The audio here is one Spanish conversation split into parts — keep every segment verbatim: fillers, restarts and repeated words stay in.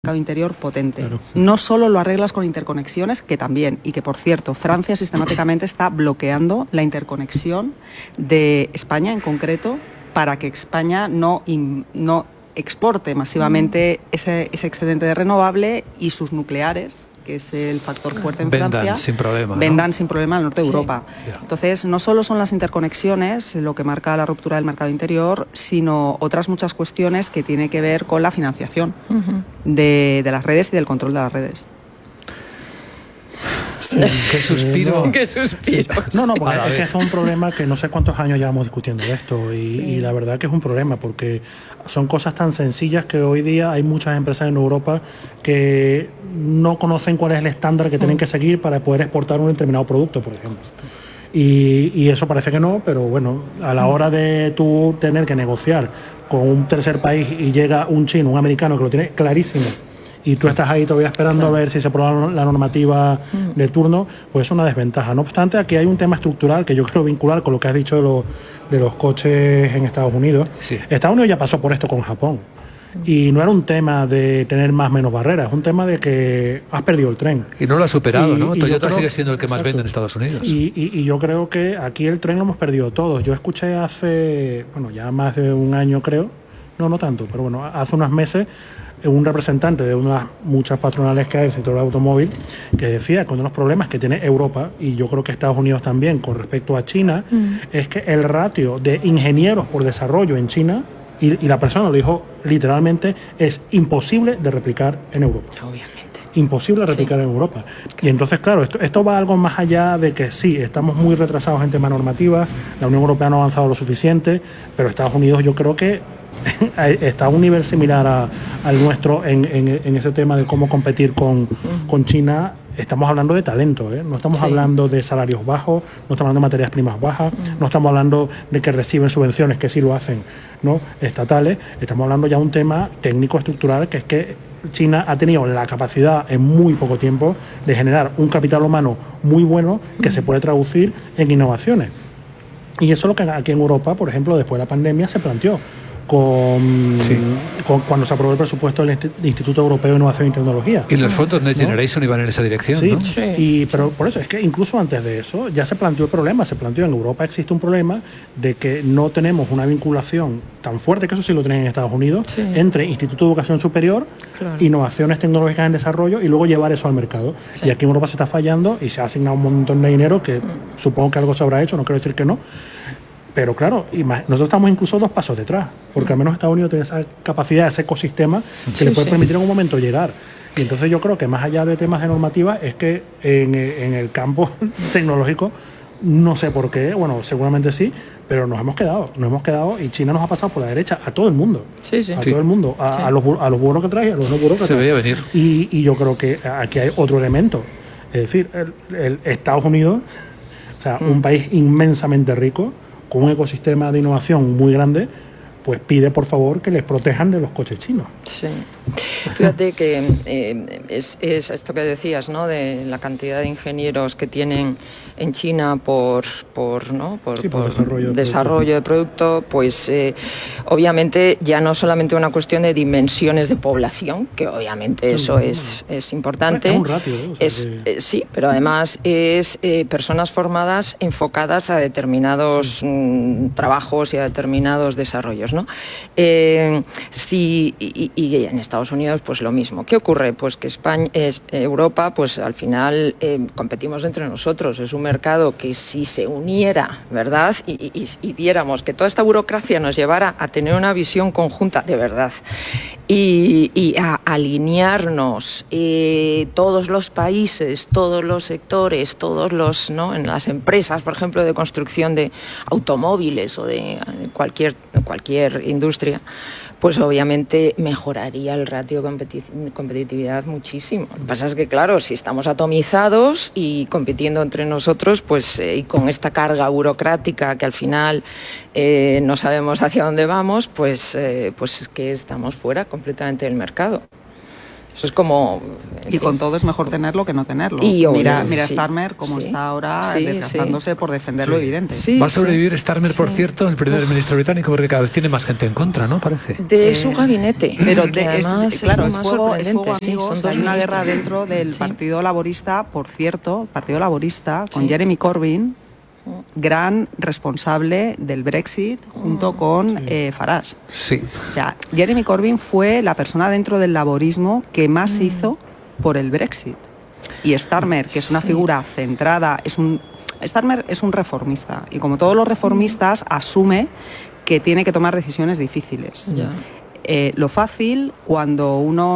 mercado interior potente. Claro. No solo lo arreglas con interconexiones, que también, y que por cierto, Francia sistemáticamente está bloqueando la interconexión de España en concreto para que España no, in, no exporte masivamente mm. ese, ese excedente de renovable y sus nucleares, que es el factor fuerte en vendan Francia, sin problema, vendan ¿no? sin problema al norte de Sí. Europa. Ya. Entonces, no solo son las interconexiones lo que marca la ruptura del mercado interior, sino otras muchas cuestiones que tienen que ver con la financiación Uh-huh. de, de las redes y del control de las redes. Sí, qué suspiro. Qué suspiro. No, no, porque A la es que vez. es un problema que no sé cuántos años llevamos discutiendo de esto y, Sí. y la verdad que es un problema porque son cosas tan sencillas que hoy día hay muchas empresas en Europa que no conocen cuál es el estándar que tienen que seguir para poder exportar un determinado producto, por ejemplo. Y, y eso parece que no, pero bueno, a la hora de tú tener que negociar con un tercer país y llega un chino, un americano que lo tiene clarísimo, y tú estás ahí todavía esperando Claro. a ver si se aprueba la normativa Mm. de turno, pues es una desventaja. No obstante, aquí hay un tema estructural que yo quiero vincular con lo que has dicho de, los de los coches en Estados Unidos. Sí. Estados Unidos ya pasó por esto con Japón. Y no era un tema de tener más o menos barreras, es un tema de que has perdido el tren. Y no lo ha superado, Y- ¿no? y yo Toyota creo- sigue siendo el que más exacto. vende en Estados Unidos. Y, y- y yo creo que aquí el tren lo hemos perdido todos. Yo escuché hace, bueno, ya más de un año creo, no, no tanto, pero bueno, hace unos meses, un representante de unas muchas patronales que hay del sector automóvil que decía que uno de los problemas que tiene Europa, y yo creo que Estados Unidos también con respecto a China, Mm. es que el ratio de ingenieros por desarrollo en China, y, y la persona lo dijo literalmente, es imposible de replicar en Europa. Obviamente. Imposible replicar Sí. en Europa. Y entonces, claro, esto, esto va algo más allá de que sí, estamos muy retrasados en temas normativas, la Unión Europea no ha avanzado lo suficiente, pero Estados Unidos yo creo que está a un nivel similar a- al nuestro en, en- en ese tema de cómo competir con, con China. Estamos hablando de talento, ¿eh? No estamos Sí. hablando de salarios bajos, no estamos hablando de materias primas bajas, no estamos hablando de que reciben subvenciones, que sí lo hacen, ¿no? Estatales. Estamos hablando ya de un tema técnico estructural, que es que China ha tenido la capacidad en muy poco tiempo de generar un capital humano muy bueno que se puede traducir en innovaciones. Y eso es lo que aquí en Europa, por ejemplo, después de la pandemia se planteó con, Sí. con- cuando se aprobó el presupuesto del Insti- Instituto Europeo de Innovación y Tecnología. Y los fondos Next ¿No? Generation iban en esa dirección, Sí, ¿no? Sí. y, pero por eso es que incluso antes de eso ya se planteó el problema, se planteó en Europa existe un problema de que no tenemos una vinculación tan fuerte, que eso sí lo tienen en Estados Unidos, Sí. entre Instituto de Educación Superior, Claro. innovaciones tecnológicas en desarrollo y luego llevar eso al mercado. Sí. Y aquí en Europa se está fallando y se ha asignado un montón de dinero que supongo que algo se habrá hecho, no quiero decir que no. Pero claro, ima- nosotros estamos incluso dos pasos detrás, porque al menos Estados Unidos tiene esa capacidad, ese ecosistema que Sí, le puede sí. permitir en un momento llegar. Y entonces yo creo que más allá de temas de normativa es que en, en el campo tecnológico, no sé por qué, bueno, seguramente sí, pero nos hemos quedado, nos hemos quedado y China nos ha pasado por la derecha a todo el mundo. Sí, sí. A Sí. todo el mundo, a, Sí. a los, bu- a los burócratas y a los no burócratas. Se veía venir. Y, y yo creo que aquí hay otro elemento. Es decir, el, el Estados Unidos, o sea, un país inmensamente rico, con un ecosistema de innovación muy grande, pues pide por favor que les protejan de los coches chinos. Sí. Fíjate que eh, es, es esto que decías, ¿no? De la cantidad de ingenieros que tienen en China por, por, ¿no? por, Sí, por desarrollo de desarrollo de producto, pues eh, obviamente ya no solamente una cuestión de dimensiones de población, que obviamente eso es, es importante. Es un ratio, ¿eh? O sea Es- que- eh, sí, pero además es eh, personas formadas enfocadas a determinados mm, trabajos y a determinados desarrollos, ¿no? Eh, sí, y, y- y en Estados Unidos pues lo mismo. ¿Qué ocurre? Pues que España, es, Europa, pues al final eh, competimos entre nosotros. Es un mercado que si se uniera, ¿verdad? Y, y- y viéramos que toda esta burocracia nos llevara a tener una visión conjunta de verdad y, y a alinearnos eh, todos los países, todos los sectores, todos los, ¿no? En las empresas, por ejemplo, de construcción de automóviles o de cualquier, cualquier industria, pues obviamente mejoraría el ratio de competi- competitividad muchísimo. Lo que pasa es que, claro, si estamos atomizados y compitiendo entre nosotros, pues eh, y con esta carga burocrática que al final eh, no sabemos hacia dónde vamos, pues, eh, pues es que estamos fuera completamente del mercado. Eso es como... Y con todo es mejor tenerlo que no tenerlo. Y obvio, mira, mira sí. Starmer cómo Sí. está ahora Sí, desgastándose sí. por defender Sí. lo evidente. Sí, Va a sobrevivir Starmer, por sí. cierto, el primer ministro británico, porque cada vez tiene más gente en contra, ¿no? Parece. De Eh, su gabinete. Pero que de- es- además claro, lo es más fuego, es fuego sorprendente, sí, amigo. son O sea, dos hay una guerra ministros. dentro del Sí. Partido Laborista, por cierto, Partido Laborista, con Sí. Jeremy Corbyn, gran responsable del Brexit, junto con eh, Farage. Sí. O sea, Jeremy Corbyn fue la persona dentro del laborismo que más Mm. hizo por el Brexit. Y Starmer, que es una Sí. figura centrada, es un Starmer es un reformista y como todos los reformistas asume que tiene que tomar decisiones difíciles. Ya. Eh, lo fácil, cuando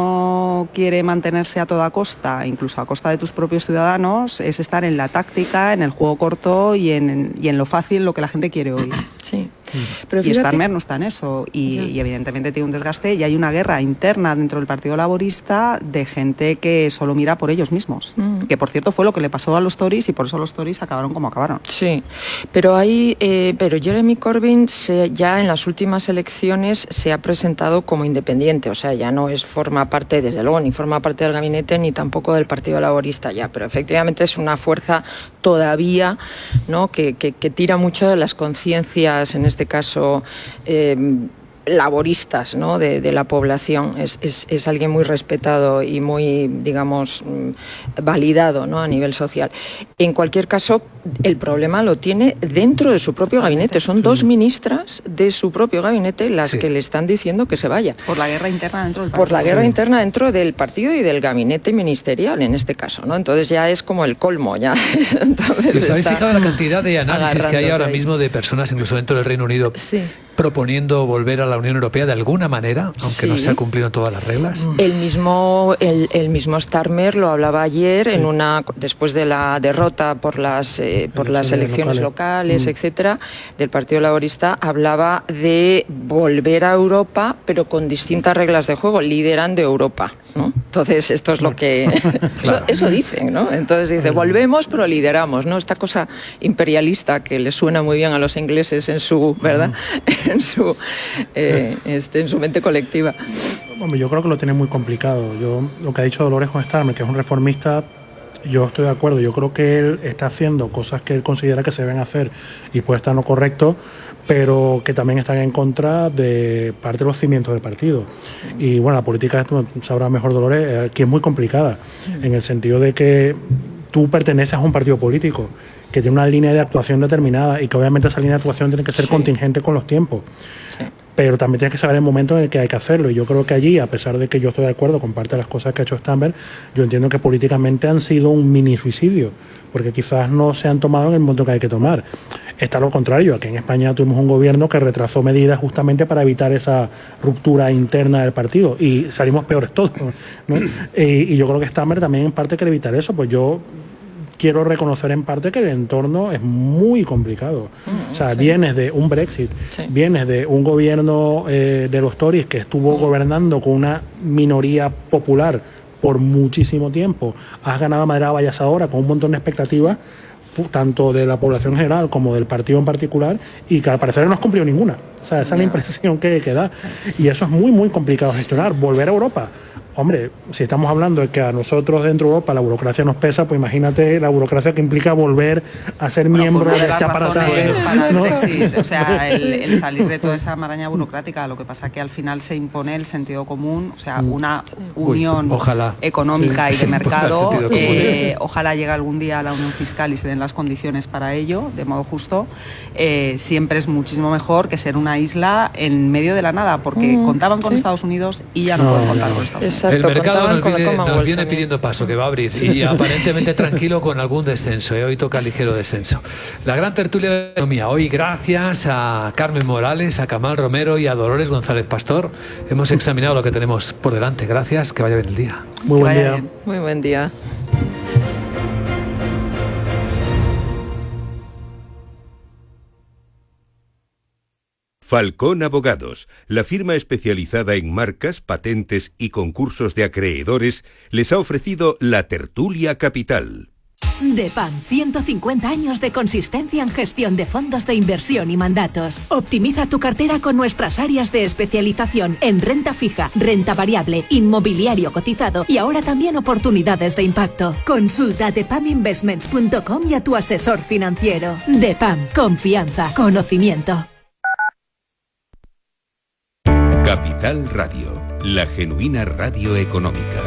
uno quiere mantenerse a toda costa, incluso a costa de tus propios ciudadanos, es estar en la táctica, en el juego corto y en, y en lo fácil, lo que la gente quiere oír. Sí. Pero Y fíjate- Starmer no está en eso. Y, Ya. y evidentemente tiene un desgaste y hay una guerra interna dentro del Partido Laborista de gente que solo mira por ellos mismos. Mm. Que por cierto fue lo que le pasó a los Tories y por eso los Tories acabaron como acabaron. Sí, pero hay, eh, pero Jeremy Corbyn se, ya en las últimas elecciones se ha presentado como independiente, o sea, ya no es forma parte, desde luego, ni forma parte del gabinete ni tampoco del Partido Laborista ya, pero efectivamente es una fuerza todavía, ¿no? que, que, que tira mucho de las conciencias, en este caso eh, laboristas, ¿no? de, de la población. Es, es, es alguien muy respetado y muy, digamos, mm, validado, ¿no? a nivel social. En cualquier caso, el problema lo tiene dentro de su propio gabinete. Son dos ministras de su propio gabinete las Sí. que le están diciendo que se vaya. Por la guerra interna dentro del partido. Por la guerra Sí. interna dentro del partido y del gabinete ministerial, en este caso, ¿no? Entonces ya es como el colmo, ya. Entonces ¿Os habéis está fijado la cantidad de análisis que hay agarrándose ahora ahí. mismo de personas, incluso dentro del Reino Unido, Sí. proponiendo volver a la Unión Europea de alguna manera, aunque no Sí. se ha cumplido todas las reglas? El mismo, el, el mismo Starmer lo hablaba ayer en una después de la derrota por las eh, por las Elecciones elecciones locales. locales, Mm. etcétera, del Partido Laborista, hablaba de volver a Europa, pero con distintas reglas de juego, liderando Europa, ¿no? Entonces esto es lo que eso, eso dicen, ¿no? Entonces dice volvemos, pero lideramos, ¿no? Esta cosa imperialista que le suena muy bien a los ingleses en su, ¿verdad? en su eh, este, en su mente colectiva. Hombre, yo creo que lo tiene muy complicado. Yo lo que ha dicho Dolores con Starmer, que es un reformista, yo estoy de acuerdo. Yo creo que él está haciendo cosas que él considera que se deben hacer y puede estar no correcto, pero que también están en contra de parte de los cimientos del partido. Y bueno, la política, esto sabrá mejor Dolores, aquí es muy complicada, en el sentido de que tú perteneces a un partido político que tiene una línea de actuación determinada y que obviamente esa línea de actuación tiene que ser Sí. contingente con los tiempos. Sí. Pero también tienes que saber el momento en el que hay que hacerlo. Y yo creo que allí, a pesar de que yo estoy de acuerdo con parte de las cosas que ha hecho Starmer, yo entiendo que políticamente han sido un mini suicidio, porque quizás no se han tomado en el momento que hay que tomar. Está lo contrario, aquí en España tuvimos un gobierno que retrasó medidas justamente para evitar esa ruptura interna del partido y salimos peores todos, ¿no? y, y yo creo que Starmer también en parte quiere evitar eso, pues yo quiero reconocer en parte que el entorno es muy complicado. Mm, o sea, sí. vienes de un Brexit, Sí. vienes de un gobierno eh, de los Tories que estuvo gobernando con una minoría popular por muchísimo tiempo, has ganado a manera vallasadora con un montón de expectativas, fu- tanto de la población en general como del partido en particular, y que al parecer no has cumplido ninguna. O sea, esa es la impresión que, que da. Y eso es muy, muy complicado de gestionar. Volver a Europa. Hombre, si estamos hablando de que a nosotros dentro de Europa la burocracia nos pesa, pues imagínate la burocracia que implica volver a ser Bueno, miembro fue una de de este las aparataje. razones para el ¿no? Brexit, o sea, el, el salir de toda esa maraña burocrática. Lo que pasa que al final se impone el sentido común, o sea, una unión Uy, ojalá. económica Sí, y se de imponga el mercado. sentido común. eh, ojalá llegue algún día la unión fiscal y se den las condiciones para ello, de modo justo. Eh, siempre es muchísimo mejor que ser una isla en medio de la nada, porque Mm, contaban con sí. Estados Unidos y ya no, No, pueden contar no. con Estados Unidos. Exacto, El mercado contaban nos con la viene, nos Commonwealth viene también. pidiendo paso, que va a abrir, y aparentemente tranquilo con algún descenso, ¿eh? Hoy toca ligero descenso. La gran tertulia de economía, hoy gracias a Carmen Morales, a Camal Romero y a Dolores González Pastor, hemos examinado lo que tenemos por delante. Gracias, que vaya bien el día. Muy Que buen vaya día. bien. Muy buen día. Falcón Abogados, la firma especializada en marcas, patentes y concursos de acreedores, les ha ofrecido la Tertulia Capital. DEPAM, ciento cincuenta años de consistencia en gestión de fondos de inversión y mandatos. Optimiza tu cartera con nuestras áreas de especialización en renta fija, renta variable, inmobiliario cotizado y ahora también oportunidades de impacto. Consulta depam investments punto com y a tu asesor financiero. DEPAM, confianza, conocimiento. Capital Radio, la genuina radio económica.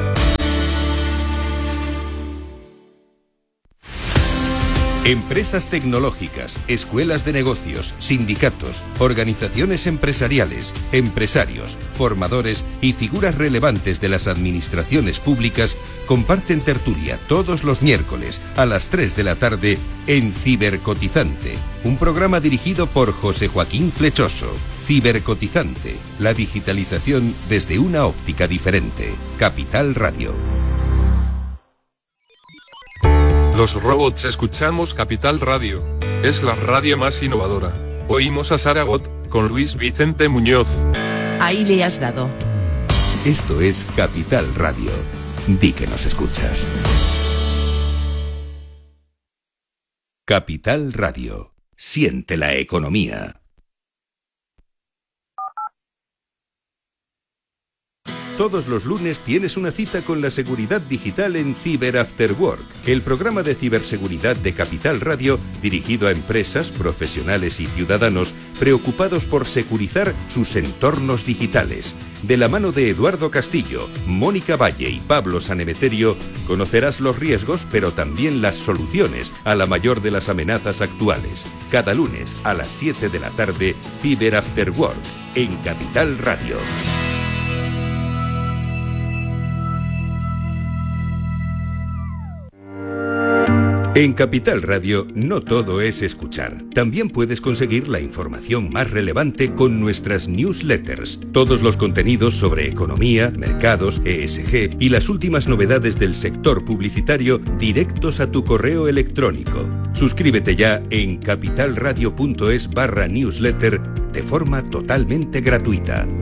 Empresas tecnológicas, escuelas de negocios, sindicatos, organizaciones empresariales, empresarios, formadores y figuras relevantes de las administraciones públicas comparten tertulia todos los miércoles a las tres de la tarde en Cibercotizante, un programa dirigido por José Joaquín Flechoso. Cibercotizante, la digitalización desde una óptica diferente. Capital Radio. Los robots escuchamos Capital Radio. Es la radio más innovadora. Oímos a Saragot, con Luis Vicente Muñoz. Ahí le has dado. Esto es Capital Radio. Di que nos escuchas. Capital Radio. Siente la economía. Todos los lunes tienes una cita con la seguridad digital en Cyber After Work, el programa de ciberseguridad de Capital Radio dirigido a empresas, profesionales y ciudadanos preocupados por securizar sus entornos digitales. De la mano de Eduardo Castillo, Mónica Valle y Pablo Sanemeterio, conocerás los riesgos pero también las soluciones a la mayor de las amenazas actuales. Cada lunes a las siete de la tarde, Cyber After Work, en Capital Radio. En Capital Radio no todo es escuchar. También puedes conseguir la información más relevante con nuestras newsletters. Todos los contenidos sobre economía, mercados, E S G y las últimas novedades del sector publicitario directos a tu correo electrónico. Suscríbete ya en capitalradio punto es barra newsletter de forma totalmente gratuita.